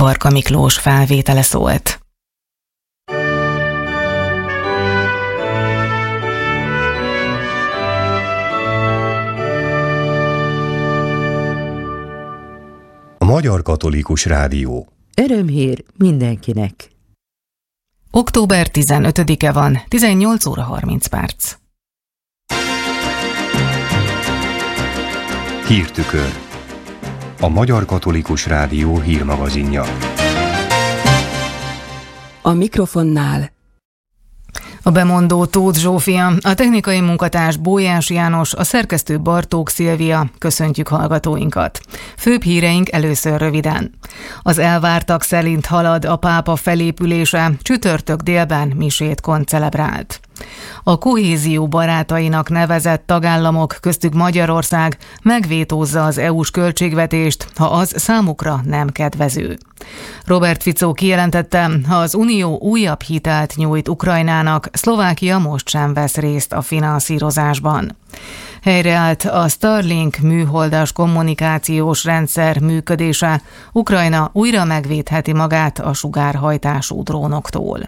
Varga Miklós felvétele szólt. A Magyar Katolikus Rádió. Örömhír mindenkinek. Október 15-e van, 18 óra 30 perc. Hírtükör. A Magyar Katolikus Rádió hírmagazinja. A mikrofonnál A bemondó Tóth Zsófia, a technikai munkatárs Bójás János, a szerkesztő Bartók Szilvia. Köszöntjük hallgatóinkat. Főbb híreink először röviden. Az elvártak szerint halad a pápa felépülése, csütörtök délben misét koncelebrált. A kohézió barátainak nevezett tagállamok, köztük Magyarország megvétózza az EU-s költségvetést, ha az számukra nem kedvező. Robert Fico kijelentette, ha az Unió újabb hitelt nyújt Ukrajnának, Szlovákia most sem vesz részt a finanszírozásban. Helyreállt a Starlink műholdas kommunikációs rendszer működése, Ukrajna újra megvédheti magát a sugárhajtású drónoktól.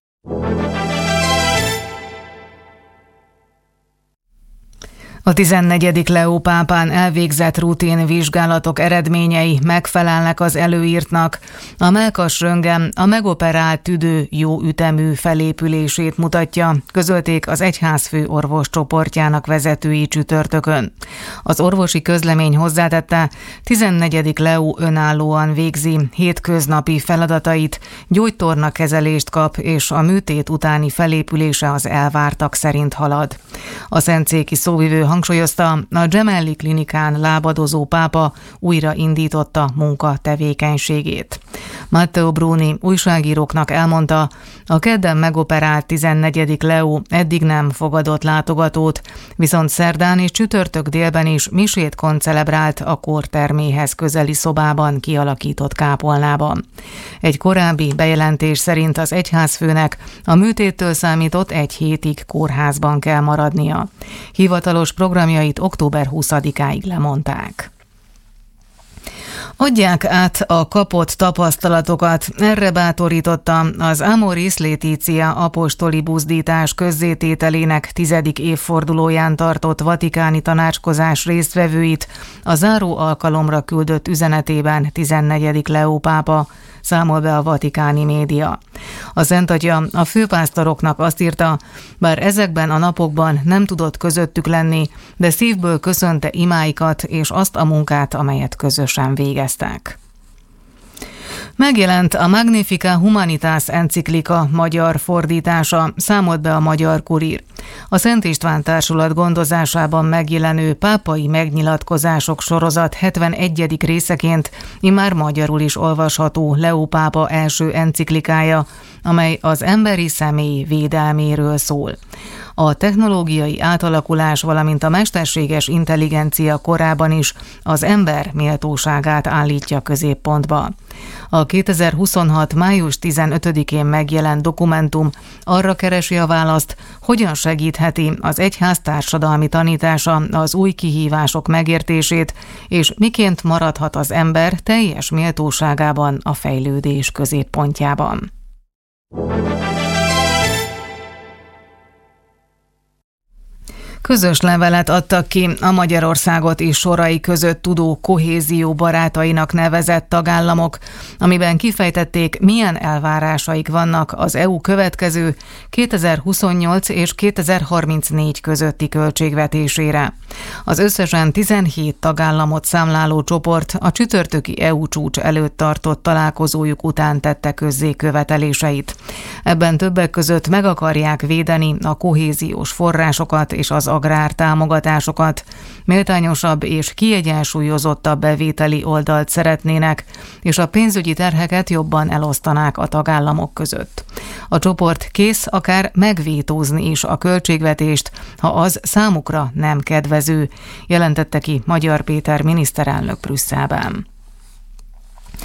A 14. Leó pápán elvégzett rutin vizsgálatok eredményei megfelelnek az előírtnak. A mellkasröntgen a megoperált tüdő jó ütemű felépülését mutatja, közölték az egyházfő orvoscsoportjának vezetői csütörtökön. Az orvosi közlemény hozzátette, 14. Leó önállóan végzi hétköznapi feladatait, gyógytornakezelést kap, és a műtét utáni felépülése az elvártak szerint halad. A szentszéki szóvivő hangsúlyozta, a Gemelli klinikán lábadozó pápa újra indította munkatevékenységét. Matteo Bruni újságíróknak elmondta, a kedden megoperált 14. Leó eddig nem fogadott látogatót, viszont szerdán és csütörtök délben is misét koncelebrált a kórterméhez közeli szobában kialakított kápolnában. Egy korábbi bejelentés szerint az egyházfőnek a műtéttől számított 1 hétig kórházban kell maradnia. Hivatalos programjait október 20-áig lemondták. Adják át a kapott tapasztalatokat, erre bátorította az Amoris Laetitia apostoli buzdítás közzétételének 10. évfordulóján tartott vatikáni tanácskozás résztvevőit a záró alkalomra küldött üzenetében 14. Leó pápa, számol be a vatikáni média. A Szentatya a főpásztoroknak azt írta, bár ezekben a napokban nem tudott közöttük lenni, de szívből köszönte imáikat és azt a munkát, amelyet közösen végeztek. Megjelent a Magnificat Humanitas enciklika magyar fordítása, számolt be a Magyar Kurír. A Szent István Társulat gondozásában megjelenő pápai megnyilatkozások sorozat 71. részeként immár magyarul is olvasható Leó pápa első enciklikája, amely az emberi személy védelméről szól. A technológiai átalakulás, valamint a mesterséges intelligencia korában is az ember méltóságát állítja középpontba. A 2026. május 15-én megjelent dokumentum arra keresi a választ, hogyan segítheti az egyház társadalmi tanítása az új kihívások megértését, és miként maradhat az ember teljes méltóságában a fejlődés középpontjában. Közös levelet adtak ki a Magyarországot is sorai között tudó kohézió barátainak nevezett tagállamok, amiben kifejtették, milyen elvárásaik vannak az EU következő 2028 és 2034 közötti költségvetésére. Az összesen 17 tagállamot számláló csoport a csütörtöki EU csúcs előtt tartott találkozójuk után tette közzé követeléseit. Ebben többek között meg akarják védeni a kohéziós forrásokat és az agrártámogatásokat, méltányosabb és kiegyensúlyozottabb bevételi oldalt szeretnének, és a pénzügyi terheket jobban elosztanák a tagállamok között. A csoport kész akár megvétózni is a költségvetést, ha az számukra nem kedvező, jelentette ki Magyar Péter miniszterelnök Brüsszelben.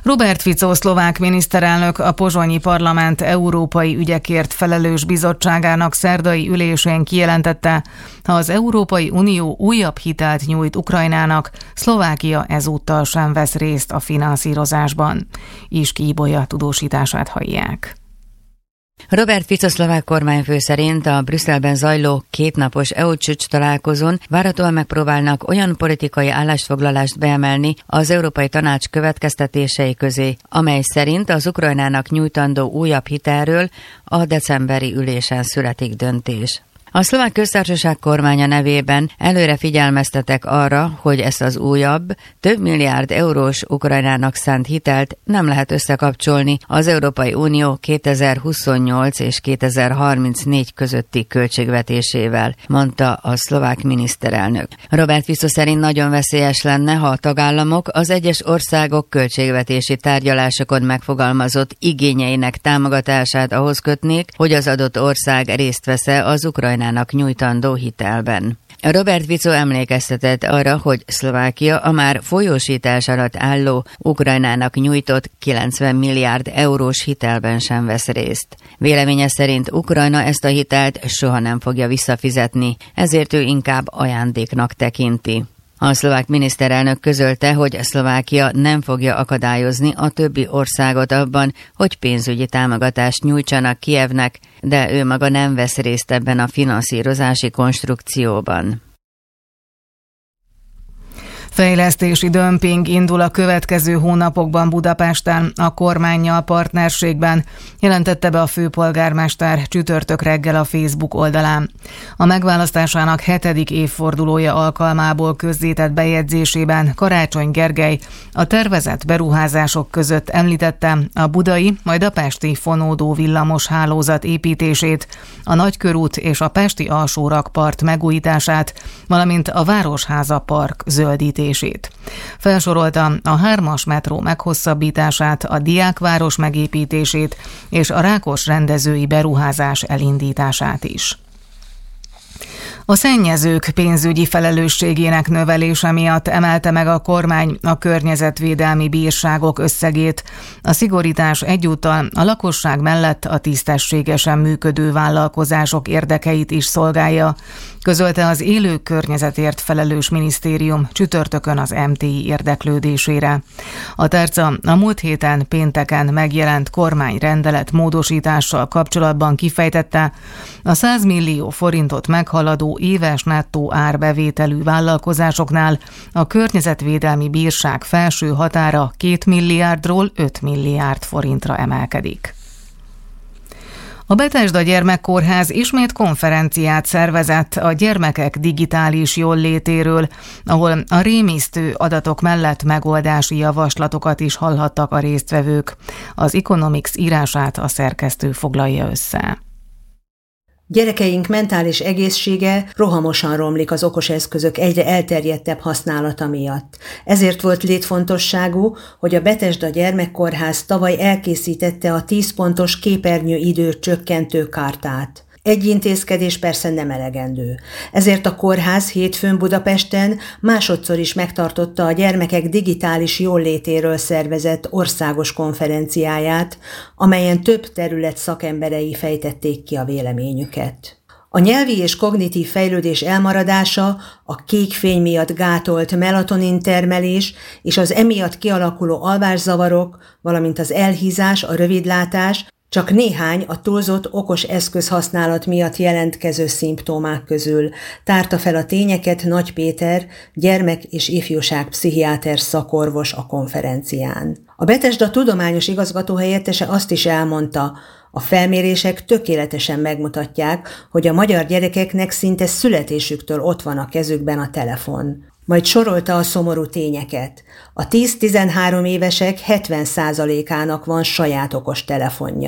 Robert Fico szlovák miniszterelnök a pozsonyi parlament európai ügyekért felelős bizottságának szerdai ülésén kijelentette, ha az Európai Unió újabb hitelt nyújt Ukrajnának, Szlovákia ezúttal sem vesz részt a finanszírozásban. Iski Ibolya tudósítását hallják. Robert Fico szlovák kormányfő szerint a Brüsszelben zajló kétnapos EU csúcs találkozón várhatóan megpróbálnak olyan politikai állásfoglalást beemelni az Európai Tanács következtetései közé, amely szerint az Ukrajnának nyújtandó újabb hitelről a decemberi ülésen születik döntés. A szlovák köztársaság kormánya nevében előre figyelmeztetek arra, hogy ezt az újabb, több milliárd eurós Ukrajnának szánt hitelt nem lehet összekapcsolni az Európai Unió 2028 és 2034 közötti költségvetésével, mondta a szlovák miniszterelnök. Robert Fico szerint nagyon veszélyes lenne, ha a tagállamok az egyes országok költségvetési tárgyalásokon megfogalmazott igényeinek támogatását ahhoz kötnék, hogy az adott ország részt vesz-e az Ukrajnának nyújtandó hitelben. Robert Fico emlékeztetett arra, hogy Szlovákia a már folyósítás alatt álló Ukrajnának nyújtott 90 milliárd eurós hitelben sem vesz részt. Véleménye szerint Ukrajna ezt a hitelt soha nem fogja visszafizetni, ezért ő inkább ajándéknak tekinti. A szlovák miniszterelnök közölte, hogy Szlovákia nem fogja akadályozni a többi országot abban, hogy pénzügyi támogatást nyújtsanak Kijevnek, de ő maga nem vesz részt ebben a finanszírozási konstrukcióban. Fejlesztési dömping indul a következő hónapokban Budapesten a kormánnyal partnerségben, jelentette be a főpolgármester csütörtök reggel a Facebook oldalán. A megválasztásának 7. évfordulója alkalmából közzétett bejegyzésében Karácsony Gergely a tervezett beruházások között említette a budai, majd a pesti fonódó villamos hálózat építését, a Nagykörút és a pesti alsórakpart megújítását, valamint a Városháza Park zöldítését. Felsorolta a 3-as metró meghosszabbítását, a Diákváros megépítését és a Rákos rendezői beruházás elindítását is. A szennyezők pénzügyi felelősségének növelése miatt emelte meg a kormány a környezetvédelmi bírságok összegét. A szigorítás egyúttal a lakosság mellett a tisztességesen működő vállalkozások érdekeit is szolgálja, közölte az Élők környezetért felelős minisztérium csütörtökön az MTI érdeklődésére. A tárca a múlt héten pénteken megjelent kormányrendelet módosítással kapcsolatban kifejtette, a 100 millió forintot meghaladó éves nettó árbevételű vállalkozásoknál a környezetvédelmi bírság felső határa 2 milliárdról 5 milliárd forintra emelkedik. A Betesda Gyermekkórház ismét konferenciát szervezett a gyermekek digitális jóllétéről, ahol a rémisztő adatok mellett megoldási javaslatokat is hallhattak a résztvevők. Az Economics írását a szerkesztő foglalja össze. Gyerekeink mentális egészsége rohamosan romlik az okos eszközök egyre elterjedtebb használata miatt. Ezért volt létfontosságú, hogy a Betesda Gyermekkórház tavaly elkészítette a 10 pontos képernyőidő csökkentő kártát. Egy intézkedés persze nem elegendő. Ezért a kórház hétfőn Budapesten másodszor is megtartotta a gyermekek digitális jóllétéről szervezett országos konferenciáját, amelyen több terület szakemberei fejtették ki a véleményüket. A nyelvi és kognitív fejlődés elmaradása, a kék fény miatt gátolt melatonin termelés és az emiatt kialakuló alvászavarok, valamint az elhízás, a rövidlátás, csak néhány a túlzott okos eszközhasználat miatt jelentkező szimptomák közül, tárta fel a tényeket Nagy Péter, gyermek- és ifjúságpszichiáter szakorvos a konferencián. A Betesda tudományos igazgatóhelyettese azt is elmondta, a felmérések tökéletesen megmutatják, hogy a magyar gyerekeknek szinte születésüktől ott van a kezükben a telefon. Majd sorolta a szomorú tényeket. A 10-13 évesek 70%-ának van saját okos telefonja.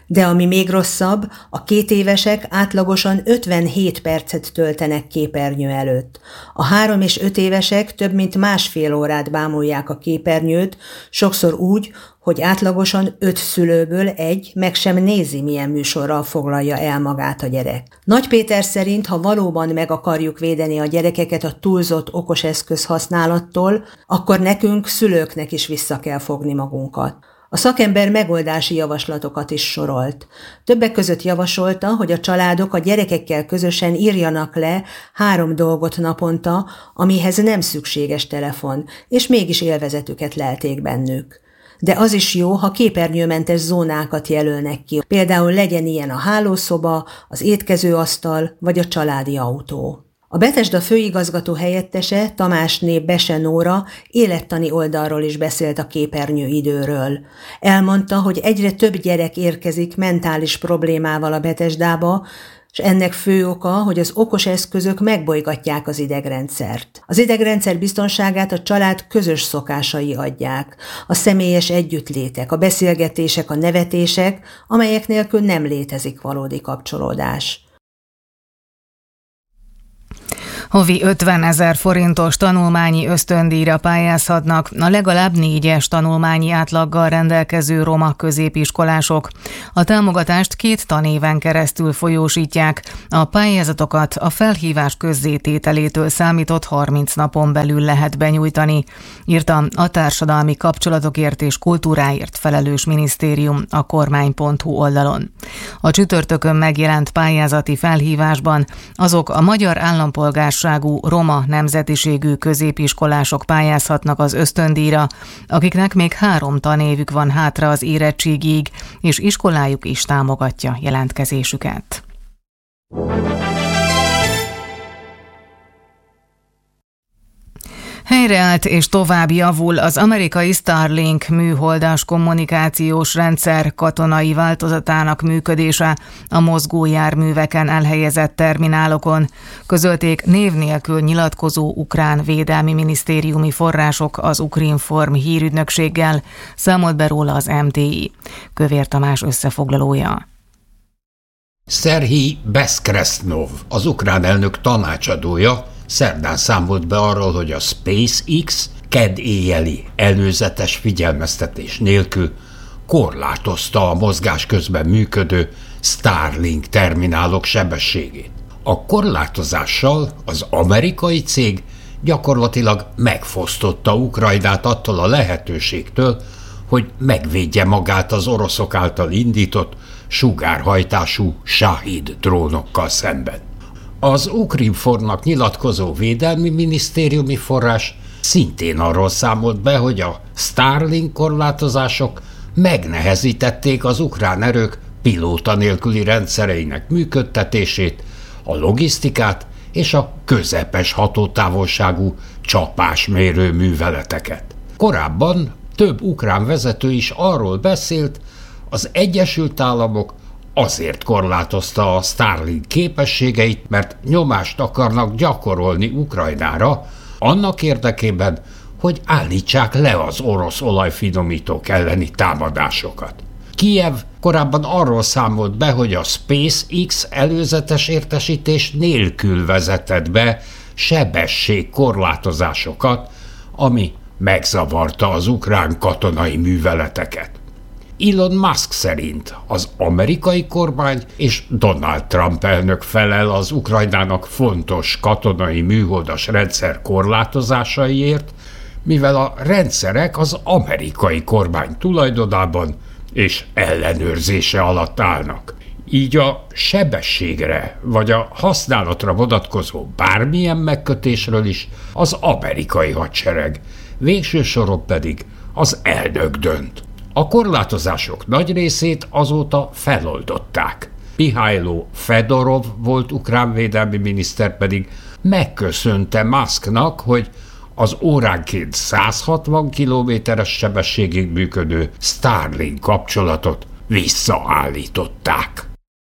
De ami még rosszabb, a 2 évesek átlagosan 57 percet töltenek képernyő előtt. A 3 és 5 évesek több mint 1,5 órát bámulják a képernyőt, sokszor úgy, hogy átlagosan 5 szülőből 1 meg sem nézi, milyen műsorral foglalja el magát a gyerek. Nagy Péter szerint, ha valóban meg akarjuk védeni a gyerekeket a túlzott okoseszköz használattól, akkor nekünk, szülőknek is vissza kell fogni magunkat. A szakember megoldási javaslatokat is sorolt. Többek között javasolta, hogy a családok a gyerekekkel közösen írjanak le 3 dolgot naponta, amihez nem szükséges telefon, és mégis élvezetüket lelték bennük. De az is jó, ha képernyőmentes zónákat jelölnek ki. Például legyen ilyen a hálószoba, az étkezőasztal vagy a családi autó. A Betesda főigazgató helyettese, Tamásné Bese Nóra élettani oldalról is beszélt a képernyőidőről. Elmondta, hogy egyre több gyerek érkezik mentális problémával a Betesdába, és ennek fő oka, hogy az okos eszközök megbolygatják az idegrendszert. Az idegrendszer biztonságát a család közös szokásai adják, a személyes együttlétek, a beszélgetések, a nevetések, amelyek nélkül nem létezik valódi kapcsolódás. Havi 50 000 forintos tanulmányi ösztöndíjra pályázhatnak a legalább 4-es tanulmányi átlaggal rendelkező roma középiskolások. A támogatást 2 tanéven keresztül folyósítják. A pályázatokat a felhívás közzétételétől számított 30 napon belül lehet benyújtani, írta a Társadalmi Kapcsolatokért és Kultúráért felelős minisztérium a kormány.hu oldalon. A csütörtökön megjelent pályázati felhívásban azok a magyar állampolgárságú roma nemzetiségű középiskolások pályázhatnak az ösztöndíjra, akiknek még 3 tanévük van hátra az érettségig, és iskolájuk is támogatja jelentkezésüket. Helyreállt és tovább javul az amerikai Starlink műholdas kommunikációs rendszer katonai változatának működése a mozgó járműveken elhelyezett terminálokon, közölték név nélkül nyilatkozó ukrán védelmi minisztériumi források az Ukrinform hírügynökséggel, számolt be róla az MTI. Kövér Tamás összefoglalója. Szerhij Beszkresznov, az ukrán elnök tanácsadója, szerdán számolt be arról, hogy a SpaceX kedd éjjeli előzetes figyelmeztetés nélkül korlátozta a mozgás közben működő Starlink terminálok sebességét. A korlátozással az amerikai cég gyakorlatilag megfosztotta Ukrajnát attól a lehetőségtől, hogy megvédje magát az oroszok által indított sugárhajtású Shahid drónokkal szemben. Az Ukrinformnak nyilatkozó védelmi minisztériumi forrás szintén arról számolt be, hogy a Starlink korlátozások megnehezítették az ukrán erők pilóta nélküli rendszereinek működtetését, a logisztikát és a közepes hatótávolságú csapásmérő műveleteket. Korábban több ukrán vezető is arról beszélt, az Egyesült Államok azért korlátozta a Starlink képességeit, mert nyomást akarnak gyakorolni Ukrajnára, annak érdekében, hogy állítsák le az orosz olajfinomítók elleni támadásokat. Kijev korábban arról számolt be, hogy a SpaceX előzetes értesítés nélkül vezetett be sebességkorlátozásokat, ami megzavarta az ukrán katonai műveleteket. Elon Musk szerint az amerikai kormány és Donald Trump elnök felel az Ukrajnának fontos katonai műholdas rendszer korlátozásaiért, mivel a rendszerek az amerikai kormány tulajdonában és ellenőrzése alatt állnak. Így a sebességre vagy a használatra vonatkozó bármilyen megkötésről is az amerikai hadsereg, végső soron pedig az elnök dönt. A korlátozások nagy részét azóta feloldották. Mihailo Fedorov volt ukrán védelmi miniszter pedig megköszönte Musknak, hogy az óránként 160 kilométeres sebességig működő Starlink kapcsolatot visszaállították.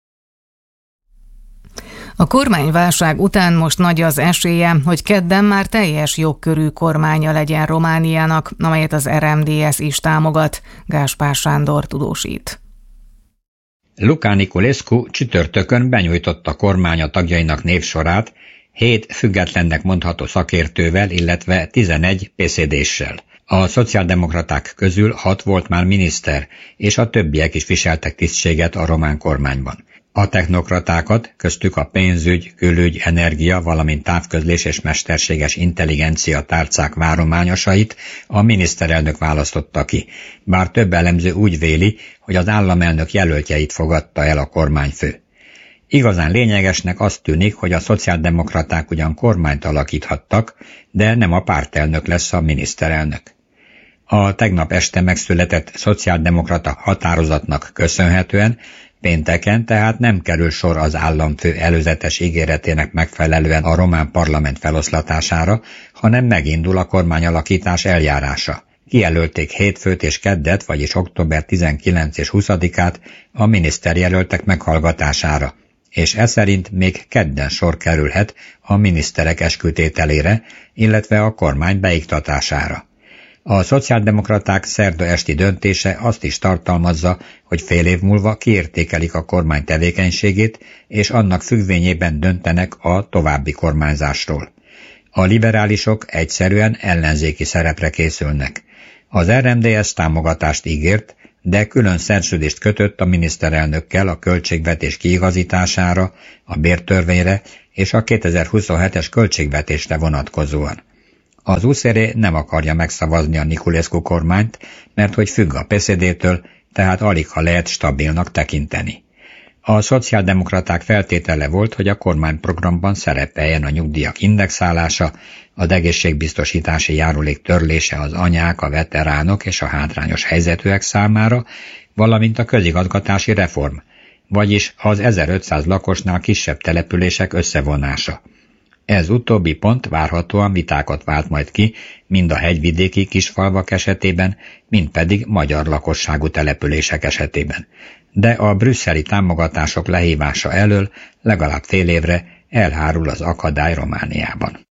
A kormányválság után most nagy az esélye, hogy kedden már teljes jogkörű kormánya legyen Romániának, amelyet az RMDSZ is támogat, Gáspár Sándor tudósít. Luca Niculescu csütörtökön benyújtotta kormánya tagjainak névsorát 7 függetlennek mondható szakértővel, illetve 11 PCD-ssel. A szociáldemokraták közül 6 volt már miniszter, és a többiek is viseltek tisztséget a román kormányban. A technokratákat, köztük a pénzügy, külügy, energia, valamint távközlés és mesterséges intelligencia tárcák várományosait a miniszterelnök választotta ki, bár több elemző úgy véli, hogy az államelnök jelöltjeit fogadta el a kormányfő. Igazán lényegesnek azt tűnik, hogy a szociáldemokraták ugyan kormányt alakíthattak, de nem a pártelnök lesz a miniszterelnök. A tegnap este megszületett szociáldemokrata határozatnak köszönhetően pénteken tehát nem kerül sor az államfő előzetes ígéretének megfelelően a román parlament feloszlatására, hanem megindul a kormányalakítás eljárása. Kijelölték hétfőt és keddet, vagyis október 19 és 20-át a miniszterjelöltek meghallgatására, és ez szerint még kedden sor kerülhet a miniszterek eskütételére, illetve a kormány beiktatására. A szociáldemokraták szerda esti döntése azt is tartalmazza, hogy fél év múlva kiértékelik a kormány tevékenységét, és annak függvényében döntenek a további kormányzásról. A liberálisok egyszerűen ellenzéki szerepre készülnek. Az RMDSZ támogatást ígért, de külön szerződést kötött a miniszterelnökkel a költségvetés kiigazítására, a bértörvényre és a 2027-es költségvetésre vonatkozóan. Az USZR nem akarja megszavazni a Niculescu kormányt, mert hogy függ a PSD-től, tehát aligha lehet stabilnak tekinteni. A szociáldemokraták feltétele volt, hogy a kormányprogramban szerepeljen a nyugdíjak indexálása, az egészségbiztosítási járulék törlése az anyák, a veteránok és a hátrányos helyzetűek számára, valamint a közigazgatási reform, vagyis az 1500 lakosnál kisebb települések összevonása. Ez utóbbi pont várhatóan vitákat vált majd ki, mind a hegyvidéki kisfalvak esetében, mind pedig magyar lakosságú települések esetében. De a brüsszeli támogatások lehívása elől legalább fél évre elhárul az akadály Romániában.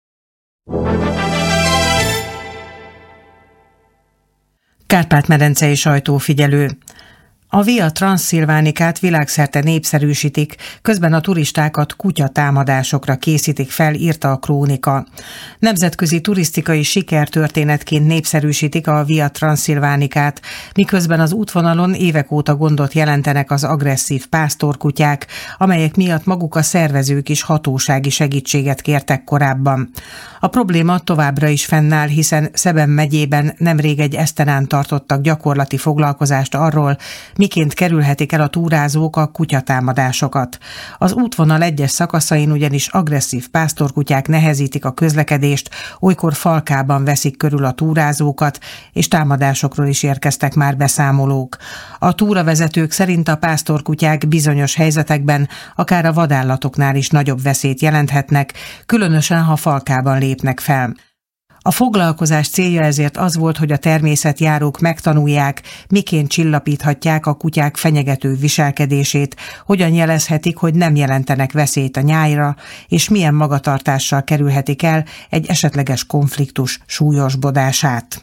Kárpát-medencei sajtófigyelő. A Via Transilvanicát világszerte népszerűsítik, közben a turistákat kutyatámadásokra készítik fel, írta a Krónika. Nemzetközi turisztikai sikertörténetként népszerűsítik a Via Transilvanicát, miközben az útvonalon évek óta gondot jelentenek az agresszív pásztorkutyák, amelyek miatt maguk a szervezők is hatósági segítséget kértek korábban. A probléma továbbra is fennáll, hiszen Szeben megyében nemrég egy esztendán tartottak gyakorlati foglalkozást arról, miként kerülhetik el a túrázók a kutyatámadásokat. Az útvonal egyes szakaszain ugyanis agresszív pásztorkutyák nehezítik a közlekedést, olykor falkában veszik körül a túrázókat, és támadásokról is érkeztek már beszámolók. A túravezetők szerint a pásztorkutyák bizonyos helyzetekben akár a vadállatoknál is nagyobb veszélyt jelenthetnek, különösen ha falkában lépnek fel. A foglalkozás célja ezért az volt, hogy a természetjárók megtanulják, miként csillapíthatják a kutyák fenyegető viselkedését, hogyan jelezhetik, hogy nem jelentenek veszélyt a nyájra, és milyen magatartással kerülhetik el egy esetleges konfliktus súlyosbodását.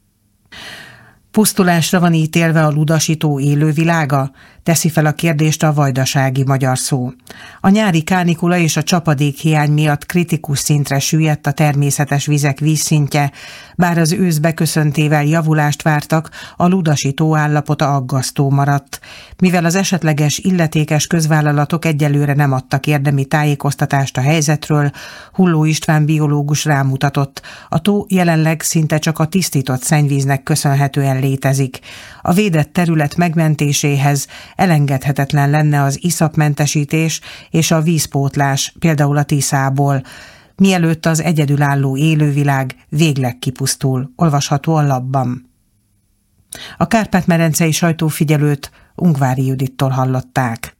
Pusztulásra van ítélve a ludasító élővilága? Teszi fel a kérdést a vajdasági magyar szó. A nyári kánikula és a csapadékhiány miatt kritikus szintre süllyedt a természetes vizek vízszintje, bár az ősz beköszöntével javulást vártak, a ludasító állapota aggasztó maradt. Mivel az esetleges illetékes közvállalatok egyelőre nem adtak érdemi tájékoztatást a helyzetről, Hulló István biológus rámutatott, a tó jelenleg szinte csak a tisztított szennyvíznek köszönhetően létezik. A védett terület megmentéséhez elengedhetetlen lenne az iszapmentesítés és a vízpótlás, például a Tiszából, mielőtt az egyedülálló élővilág végleg kipusztul, olvasható a lapban. A Kárpát-medencei sajtófigyelőt Ungvári Judittól hallották.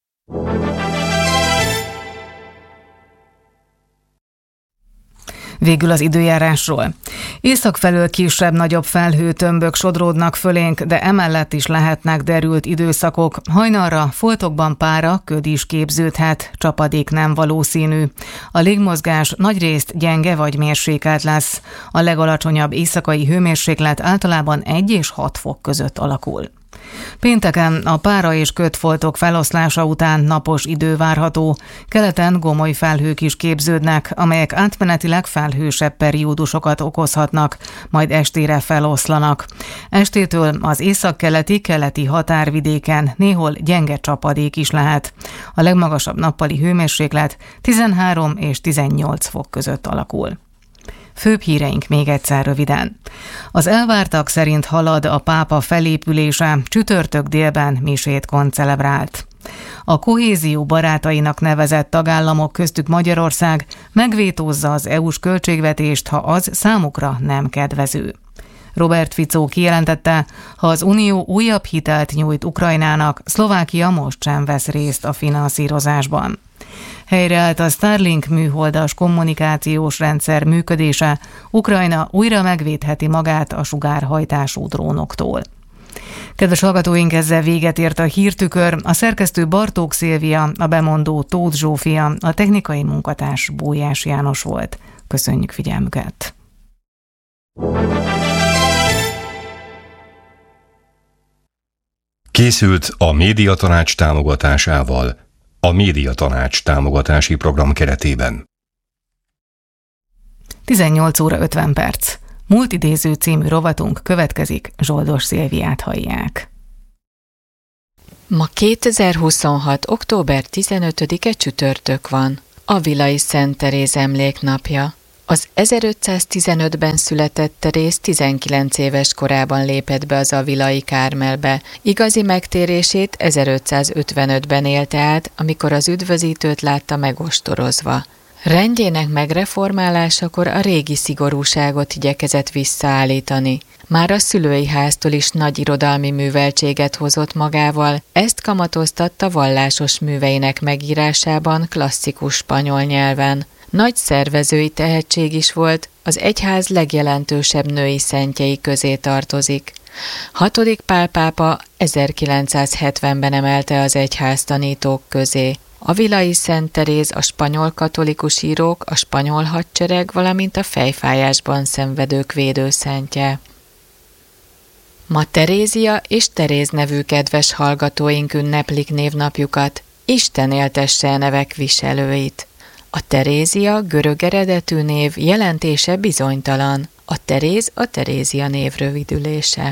Végül az időjárásról. Észak felől kisebb-nagyobb felhőtömbök sodródnak fölénk, de emellett is lehetnek derült időszakok. Hajnalra foltokban pára, köd is képződhet, csapadék nem valószínű. A légmozgás nagyrészt gyenge vagy mérsékelt lesz. A legalacsonyabb éjszakai hőmérséklet általában 1 és 6 fok között alakul. Pénteken a pára és kötfoltok feloszlása után napos idő várható. Keleten gomoly felhők is képződnek, amelyek átmenetileg felhősebb periódusokat okozhatnak, majd estére feloszlanak. Estétől az északkeleti határvidéken néhol gyenge csapadék is lehet. A legmagasabb nappali hőmérséklet 13 és 18 fok között alakul. Főbb híreink még egyszer röviden. Az elvártak szerint halad a pápa felépülése, csütörtök délben misét koncelebrált. A kohézió barátainak nevezett tagállamok, köztük Magyarország megvétózza az EU-s költségvetést, ha az számukra nem kedvező. Robert Fico kijelentette, ha az Unió újabb hitelt nyújt Ukrajnának, Szlovákia most sem vesz részt a finanszírozásban. Helyreállt a Starlink műholdas kommunikációs rendszer működése, Ukrajna újra megvédheti magát a sugárhajtású drónoktól. Kedves hallgatóink, ezzel véget ért a hírtükör, a szerkesztő Bartók Szilvia, a bemondó Tóth Zsófia, a technikai munkatárs Bójás János volt. Köszönjük figyelmüket! Készült a Médiatanács támogatásával, a Médiatanács támogatási program keretében. 18 óra 50 perc. Múlt idéző című rovatunk következik, Zsoldos Szilviát hallják. Ma 2026. október 15-e csütörtök van, Avilai Szent Teréz emléknapja. Az 1515-ben született Teréz 19 éves korában lépett be az avilai Kármelbe. Igazi megtérését 1555-ben élte át, amikor az üdvözítőt látta megostorozva. Rendjének megreformálásakor a régi szigorúságot igyekezett visszaállítani. Már a szülői háztól is nagy irodalmi műveltséget hozott magával, ezt kamatoztatta vallásos műveinek megírásában klasszikus spanyol nyelven. Nagy szervezői tehetség is volt, az egyház legjelentősebb női szentjei közé tartozik. 6. Pál pápa 1970-ben emelte az egyház tanítók közé. Avilai Szent Teréz a spanyol katolikus írók, a spanyol hadsereg, valamint a fejfájásban szenvedők védőszentje. Ma Terézia és Teréz nevű kedves hallgatóink ünneplik névnapjukat, Isten éltesse a nevek viselőit. A Terézia görög eredetű név, jelentése bizonytalan. A Teréz a Terézia név rövidülése.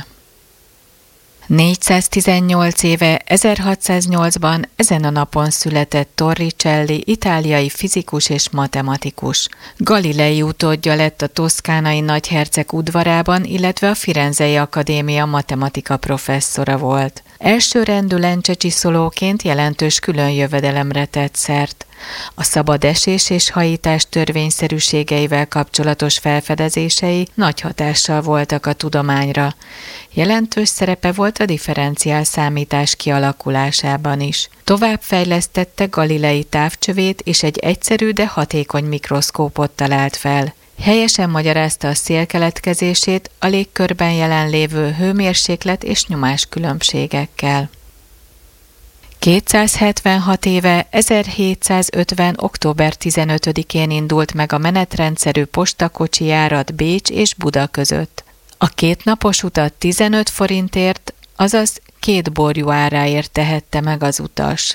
418 éve, 1608-ban ezen a napon született Torricelli, itáliai fizikus és matematikus. Galilei utódja lett a toszkánai nagyherceg udvarában, illetve a Firenzei Akadémia matematika professzora volt. Elsőrendű lencsecsiszolóként jelentős külön jövedelemre tett szert. A szabad esés és hajítás törvényszerűségeivel kapcsolatos felfedezései nagy hatással voltak a tudományra. Jelentős szerepe volt a differenciál számítás kialakulásában is. Továbbfejlesztette Galilei távcsövét és egy egyszerű, de hatékony mikroszkópot talált fel. Helyesen magyarázta a szél keletkezését a légkörben jelenlévő hőmérséklet és nyomás-különbségekkel. 276 éve, 1750. október 15-én indult meg a menetrendszerű postakocsi járat Bécs és Buda között. A kétnapos utat 15 forintért, azaz 2 borjú áráért tehette meg az utas.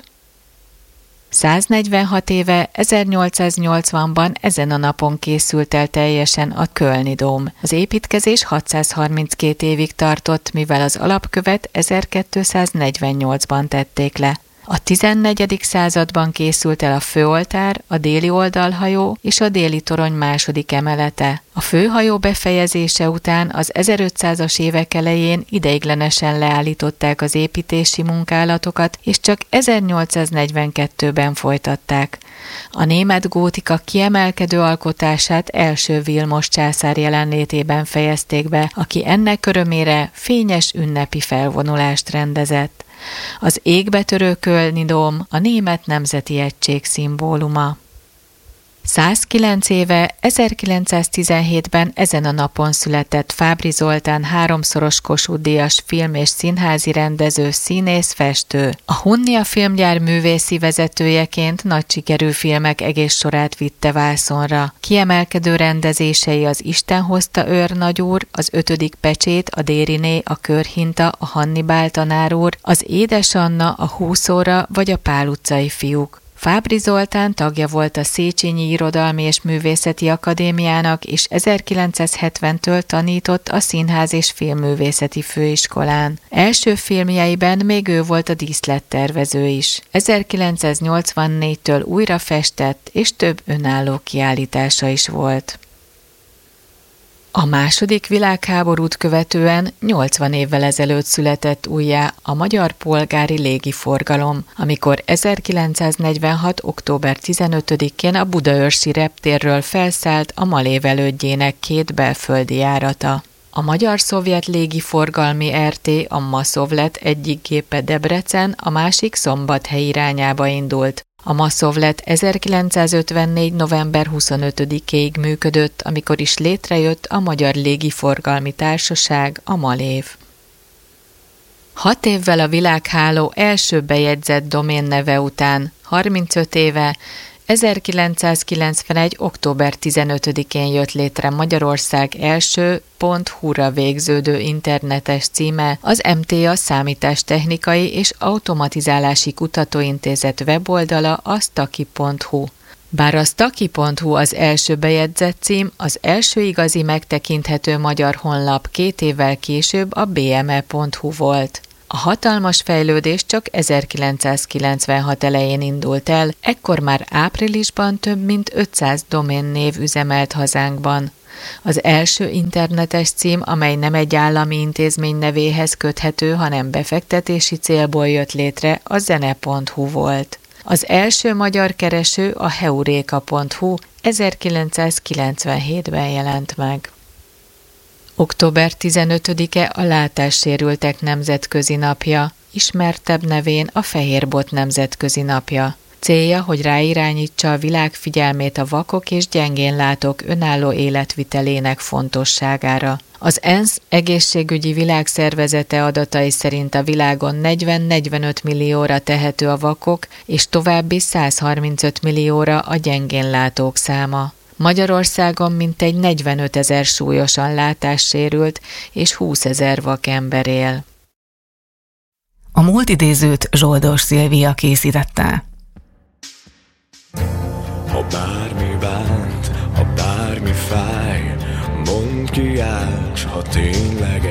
146 éve, 1880-ban ezen a napon készült el teljesen a Kölni dóm. Az építkezés 632 évig tartott, mivel az alapkövet 1248-ban tették le. A 14. században készült el a főoltár, a déli oldalhajó és a déli torony második emelete. A főhajó befejezése után az 1500-as évek elején ideiglenesen leállították az építési munkálatokat, és csak 1842-ben folytatták. A német gótika kiemelkedő alkotását első Vilmos császár jelenlétében fejezték be, aki ennek örömére fényes ünnepi felvonulást rendezett. Az égbetörő Kölni dóm a német nemzeti egység szimbóluma. 109 éve, 1917-ben ezen a napon született Fábry Zoltán 3-szoros Kossuth-díjas film- és színházi rendező, színész, festő. A Hunnia filmgyár művészi vezetőjeként nagy sikerű filmek egész sorát vitte vászonra. Kiemelkedő rendezései az Isten hozta őrnagyúr, az 5. pecsét, a Dériné, a Körhinta, a Hannibál tanár úr, az Édes Anna, a 20 óra vagy a Pál utcai fiúk. Fábry Zoltán tagja volt a Széchenyi Irodalmi és Művészeti Akadémiának, és 1970-től tanított a Színház és Filmművészeti Főiskolán. Első filmjeiben még ő volt a díszlettervező is. 1984-től újra festett, és több önálló kiállítása is volt. A második világháborút követően 80 évvel ezelőtt született újjá a magyar polgári légiforgalom, amikor 1946. október 15-én a budaörsi reptérről felszállt a Malév elődjének 2 belföldi járata. A Magyar-Szovjet Légiforgalmi Rt. a Maszovlet egyik gépe Debrecen, a másik Szombathely irányába indult. A Maszovlet 1954. november 25-ig működött, amikor is létrejött a Magyar Légiforgalmi Társaság, a Malév. 6 évvel a világháló első bejegyzett doménneve után, 35 éve, 1991. október 15-én jött létre Magyarország első .hu-ra végződő internetes címe, az MTA Számítástechnikai és Automatizálási Kutatóintézet weboldala, a staki.hu. Bár a staki.hu az első bejegyzett cím, az első igazi megtekinthető magyar honlap 2 évvel később a bme.hu volt. A hatalmas fejlődés csak 1996 elején indult el, ekkor már áprilisban több mint 500 doménnév üzemelt hazánkban. Az első internetes cím, amely nem egy állami intézmény nevéhez köthető, hanem befektetési célból jött létre, a zene.hu volt. Az első magyar kereső, a heureka.hu 1997-ben jelent meg. Október 15-e a látássérültek nemzetközi napja, ismertebb nevén a Fehérbot nemzetközi napja. Célja, hogy ráirányítsa a világ figyelmét a vakok és gyengénlátók önálló életvitelének fontosságára. Az ENSZ egészségügyi világszervezete adatai szerint a világon 40-45 millióra tehető a vakok, és további 135 millióra a gyengénlátók száma. Magyarországon mintegy 45 000 súlyosan látássérült és 20 000 vakember él. A múlt idézőt Zsoldos Szilvia készítette. Ha bármi bánt, ha bármi fáj, mondd ki, Ács, ha tényleg